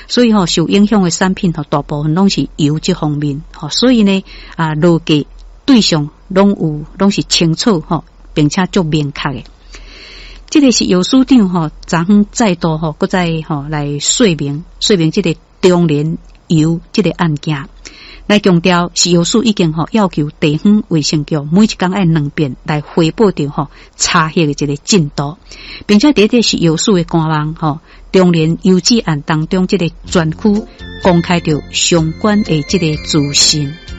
所以受影响的产品大部分拢是油这方面所以呢落价对象拢是清楚并且足明确的。这个是由署长昨昏再度搁再来说明这个中联油这个案件，来强调是由署已经要求地方卫生局每一天要2遍来汇报到查核的这个进度，并且在是由署的官网中联油脂案当中这个专区公开到相关的这个资讯。